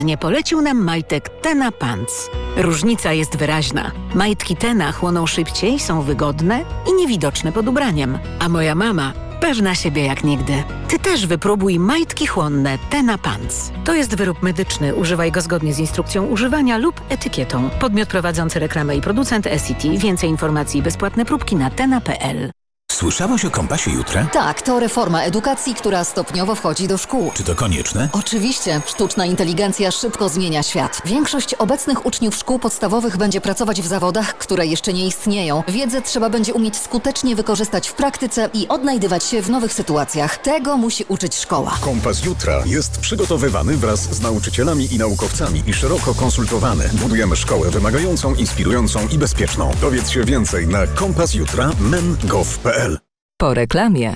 Nie polecił nam majtek Tena Pants. Różnica jest wyraźna. Majtki Tena chłoną szybciej, są wygodne i niewidoczne pod ubraniem. A moja mama pewna siebie jak nigdy. Ty też wypróbuj majtki chłonne Tena Pants. To jest wyrób medyczny. Używaj go zgodnie z instrukcją używania lub etykietą. Podmiot prowadzący reklamę i producent SCT. Więcej informacji i bezpłatne próbki na tena.pl. Słyszałaś o Kompasie Jutra? Tak, to reforma edukacji, która stopniowo wchodzi do szkół. Czy to konieczne? Oczywiście. Sztuczna inteligencja szybko zmienia świat. Większość obecnych uczniów szkół podstawowych będzie pracować w zawodach, które jeszcze nie istnieją. Wiedzę trzeba będzie umieć skutecznie wykorzystać w praktyce i odnajdywać się w nowych sytuacjach. Tego musi uczyć szkoła. Kompas Jutra jest przygotowywany wraz z nauczycielami i naukowcami i szeroko konsultowany. Budujemy szkołę wymagającą, inspirującą i bezpieczną. Dowiedz się więcej na kompasjutra.men.gov.pl. Po reklamie.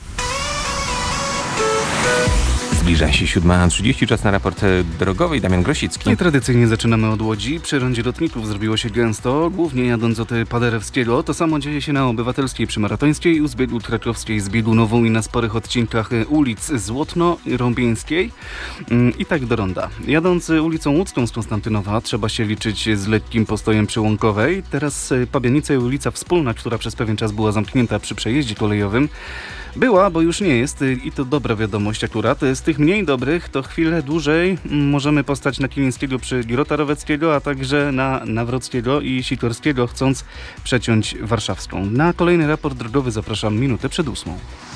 Zbliża się 7:30, czas na raport drogowy. Damian Grosicki. I tradycyjnie zaczynamy od Łodzi. Przy rondzie lotników zrobiło się gęsto, głównie jadąc od Paderewskiego. To samo dzieje się na Obywatelskiej przy Maratońskiej, u Zbiegu Krakowskiej z Bielunową i na sporych odcinkach ulic Złotno-Rąbieńskiej i tak do ronda. Jadąc ulicą Łódzką z Konstantynowa trzeba się liczyć z lekkim postojem przy Łąkowej. Teraz Pabianica i ulica Wspólna, która przez pewien czas była zamknięta przy przejeździe kolejowym. Była, bo już nie jest i to dobra wiadomość akurat. Z tych mniej dobrych to chwilę dłużej możemy postać na Kilińskiego przy Grota Roweckiego, a także na Nawrockiego i Sikorskiego, chcąc przeciąć Warszawską. Na kolejny raport drogowy zapraszam minutę przed 8.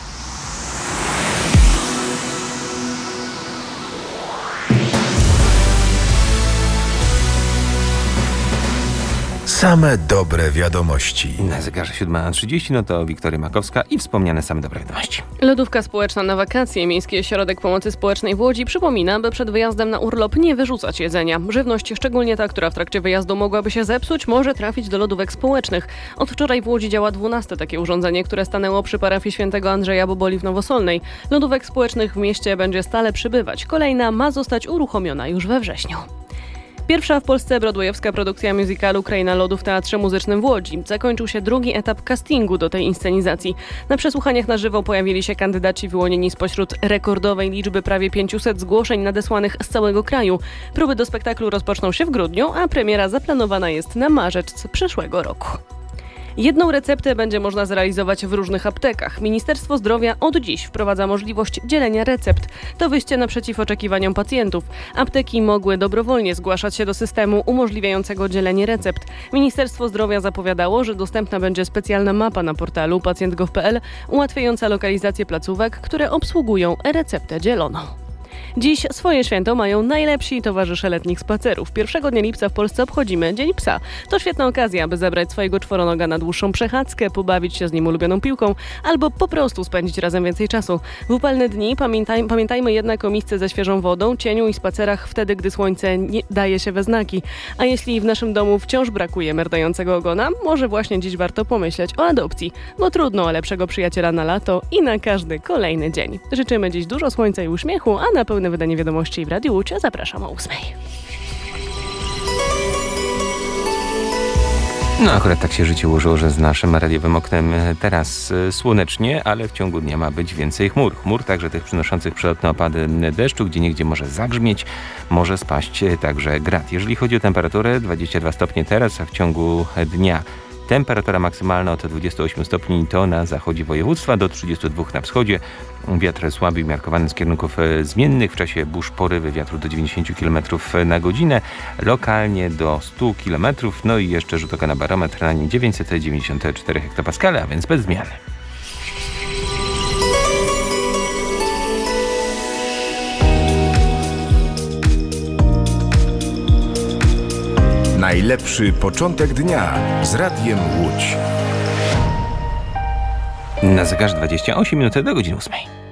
Same dobre wiadomości. Na zegarze 7:30, no to Wiktoria Makowska i wspomniane same dobre wiadomości. Lodówka społeczna na wakacje. Miejski Ośrodek Pomocy Społecznej w Łodzi przypomina, by przed wyjazdem na urlop nie wyrzucać jedzenia. Żywność, szczególnie ta, która w trakcie wyjazdu mogłaby się zepsuć, może trafić do lodówek społecznych. Od wczoraj w Łodzi działa 12 takie urządzenie, które stanęło przy parafii świętego Andrzeja Boboli w Nowosolnej. Lodówek społecznych w mieście będzie stale przybywać. Kolejna ma zostać uruchomiona już we wrześniu. Pierwsza w Polsce broadwayowska produkcja musicalu Kraina Lodu w Teatrze Muzycznym w Łodzi. Zakończył się drugi etap castingu do tej inscenizacji. Na przesłuchaniach na żywo pojawili się kandydaci wyłonieni spośród rekordowej liczby prawie 500 zgłoszeń nadesłanych z całego kraju. Próby do spektaklu rozpoczną się w grudniu, a premiera zaplanowana jest na marzec przyszłego roku. Jedną receptę będzie można zrealizować w różnych aptekach. Ministerstwo Zdrowia od dziś wprowadza możliwość dzielenia recept. To wyjście naprzeciw oczekiwaniom pacjentów. Apteki mogły dobrowolnie zgłaszać się do systemu umożliwiającego dzielenie recept. Ministerstwo Zdrowia zapowiadało, że dostępna będzie specjalna mapa na portalu pacjent.gov.pl ułatwiająca lokalizację placówek, które obsługują receptę dzieloną. Dziś swoje święto mają najlepsi towarzysze letnich spacerów. 1 dnia lipca w Polsce obchodzimy Dzień Psa. To świetna okazja, aby zabrać swojego czworonoga na dłuższą przechadzkę, pobawić się z nim ulubioną piłką albo po prostu spędzić razem więcej czasu. W upalne dni pamiętajmy jednak o misce ze świeżą wodą, cieniu i spacerach wtedy, gdy słońce nie daje się we znaki. A jeśli w naszym domu wciąż brakuje merdającego ogona, może właśnie dziś warto pomyśleć o adopcji, bo trudno o lepszego przyjaciela na lato i na każdy kolejny dzień. Życzymy dziś dużo słońca i uśmiechu, a na pełne wydanie wiadomości w Radiu Łódź zapraszam o 8. No akurat tak się życie ułożyło, że z naszym radiowym oknem teraz słonecznie, ale w ciągu dnia ma być więcej chmur. Chmur także tych przynoszących przelotne opady deszczu, gdzieniegdzie może zagrzmieć, może spaść także grad. Jeżeli chodzi o temperaturę, 22 stopnie teraz, a w ciągu dnia temperatura maksymalna od 28 stopni to na zachodzie województwa, do 32 na wschodzie. Wiatr słaby umiarkowany z kierunków zmiennych. W czasie burz porywy wiatru do 90 km na godzinę, lokalnie do 100 km. No i jeszcze rzut oka na barometr, na nim 994 hektopaskale, a więc bez zmian. Najlepszy początek dnia z Radiem Łódź. Na zegarze 28 minut do godziny 8.